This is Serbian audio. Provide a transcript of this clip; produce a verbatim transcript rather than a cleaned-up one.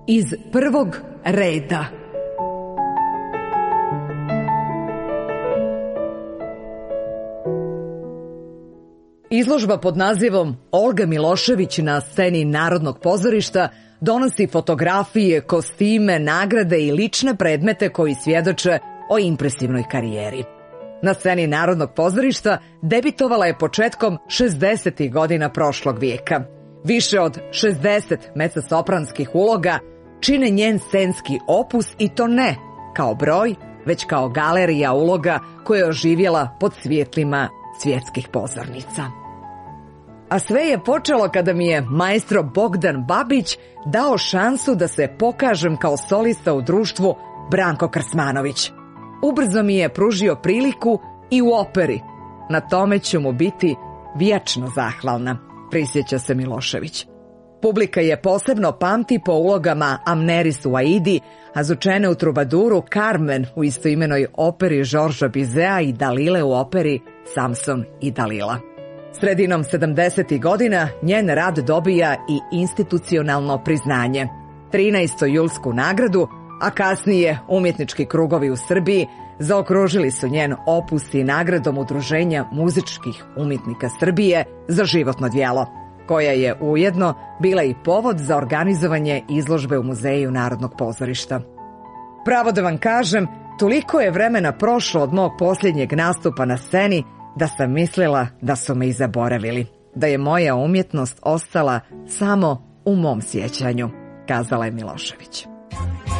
Iz prvog reda. Izložba pod nazivom Olga Milošević na sceni Narodnog pozorišta donosi fotografije, kostime, nagrade i lične predmete koji svjedoče o impresivnoj karijeri. Na sceni Narodnog pozorišta debitovala je početkom šezdesetih godina prošlog vijeka. Više od šezdeset mecosopranskih uloga čine njen scenski opus i to ne kao broj, već kao galerija uloga koja je oživjela pod svjetlima svjetskih pozornica. A sve je počelo kada mi je maestro Bogdan Babić dao šansu da se pokažem kao solista u društvu Branko Krsmanović. Ubrzo mi je pružio priliku i u operi. Na tome ću mu biti vječno zahvalna, prisjeća se Milošević. Publika je posebno pamti po ulogama Amneris u Aidi, Azucene u Trubaduru, Carmen u istoimenoj operi Žorža Bizea i Dalile u operi Samson i Dalila. Sredinom sedamdesetih godina njen rad dobija i institucionalno priznanje, trinaestu julsku nagradu, a kasnije umjetnički krugovi u Srbiji zaokružili su njen opus i nagradom Udruženja muzičkih umjetnika Srbije za životno djelo, koja je ujedno bila i povod za organizovanje izložbe u Muzeju Narodnog pozorišta. Pravo da vam kažem, toliko je vremena prošlo od mog posljednjeg nastupa na sceni da sam mislila da su me i zaboravili, da je moja umjetnost ostala samo u mom sjećanju, kazala je Milošević.